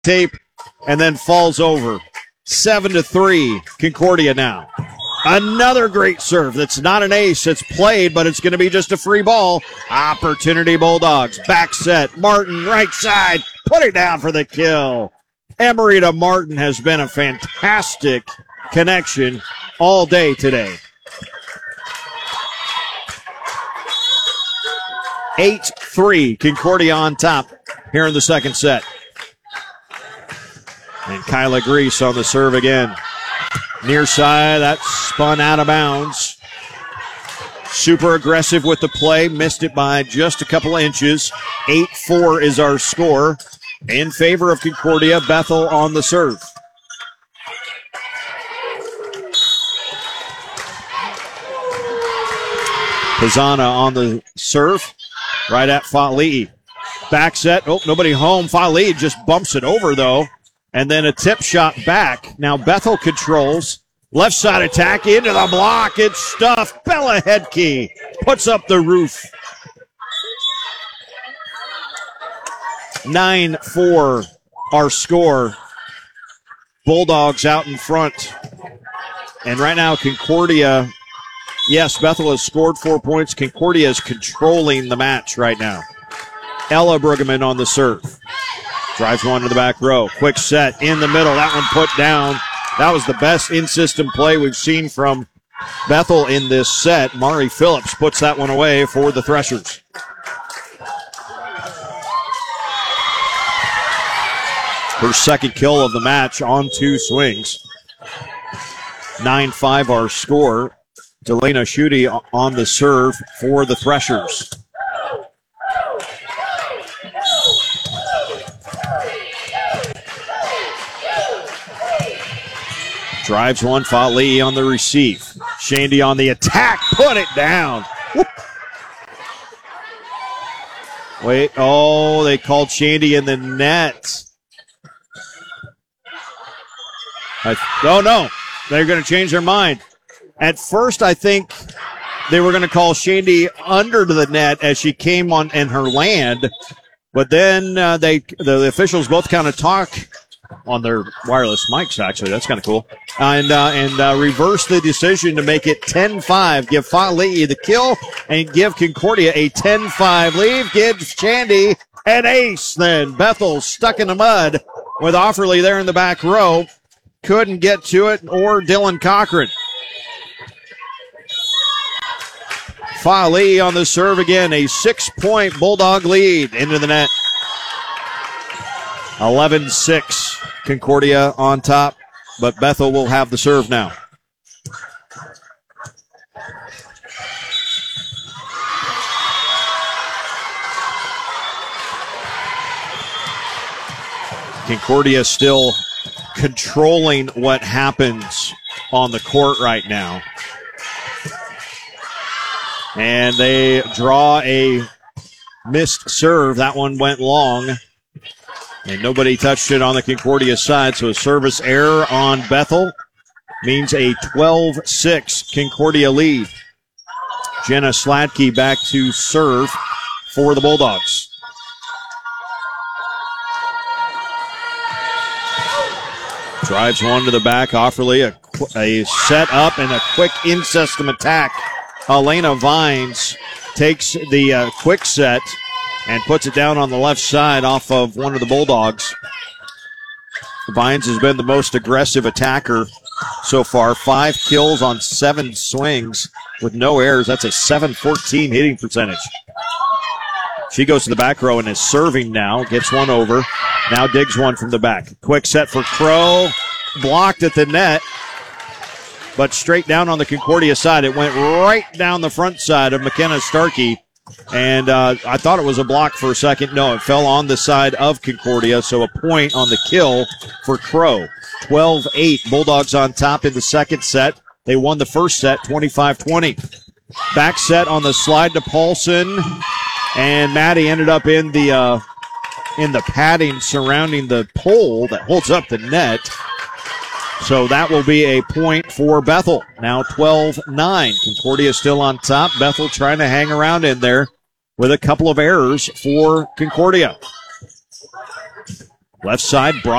tape and then falls over. 7-3, Concordia now. Another great serve. That's not an ace. It's played, but it's going to be just a free ball. Opportunity Bulldogs. Back set. Martin, right side. Put it down for the kill. Emerita Martin has been a fantastic connection all day today. 8-3, Concordia on top here in the second set. And Kyla Grease on the serve again. Near side, that's spun out of bounds. Super aggressive with the play. Missed it by just a couple of inches. 8-4 is our score. In favor of Concordia, Bethel on the serve. Pizzana on the serve. Right at Fa'ali'i. Back set. Oh, nobody home. Fa'ali'i just bumps it over, though. And then a tip shot back. Now Bethel controls. Left side attack into the block. It's stuffed. Bella Hedke puts up the roof. 9-4 our score. Bulldogs out in front. And right now Concordia, yes, Bethel has scored 4 points. Concordia is controlling the match right now. Ella Brueggemann on the serve. Drives one to the back row. Quick set in the middle. That one put down. That was the best in-system play we've seen from Bethel in this set. Mari Phillips puts that one away for the Threshers. Her second kill of the match on 2 swings. 9-5 our score. Delana Schutte on the serve for the Threshers. Drives one, Fa'ali'i on the receive. Shandy on the attack, put it down. Whoop. Wait, oh, they called Shandy in the net. Oh, no, they're going to change their mind. At first, I think they were going to call Shandy under the net as she came on in her land, but then the officials both kind of talk on their wireless mics, actually. That's kind of cool. And reverse the decision to make it 10-5. Give Fa'ali'i the kill and give Concordia a 10-5 lead. Give Shandy an ace then. Bethel stuck in the mud with Offerly there in the back row. Couldn't get to it, or Dylan Cochran. Fa'ali'i on the serve again. A 6-point Bulldog lead into the net. 11-6. Concordia on top, but Bethel will have the serve now. Concordia still controlling what happens on the court right now. And they draw a missed serve. That one went long. And nobody touched it on the Concordia side, so a service error on Bethel means a 12-6 Concordia lead. Jenna Sladke back to serve for the Bulldogs. Drives one to the back. Offerly a set up and a quick in-system attack. Elena Vines takes the quick set and puts it down on the left side off of one of the Bulldogs. Vines has been the most aggressive attacker so far. 5 kills on 7 swings with no errors. That's a .714 hitting percentage. She goes to the back row and is serving now. Gets one over. Now digs one from the back. Quick set for Crow. Blocked at the net. But straight down on the Concordia side. It went right down the front side of McKenna Starkey. And I thought it was a block for a second. No, it fell on the side of Concordia, so a point on the kill for Crow. 12-8, Bulldogs on top in the second set. They won the first set, 25-20. Back set on the slide to Paulson, and Maddie ended up in the padding surrounding the pole that holds up the net. So that will be a point for Bethel. Now 12-9. Concordia still on top. Bethel trying to hang around in there with a couple of errors for Concordia. Left side, Brock.